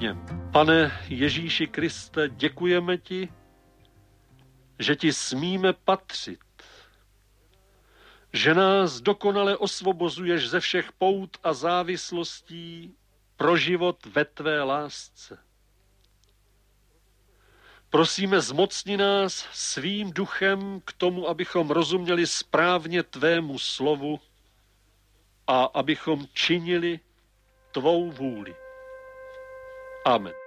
něm. Pane Ježíši Kriste, děkujeme ti, že ti smíme patřit, že nás dokonale osvobozuješ ze všech pout a závislostí pro život ve tvé lásce. Prosíme, zmocni nás svým duchem k tomu, abychom rozuměli správně tvému slovu a abychom činili tvou vůli. Amen.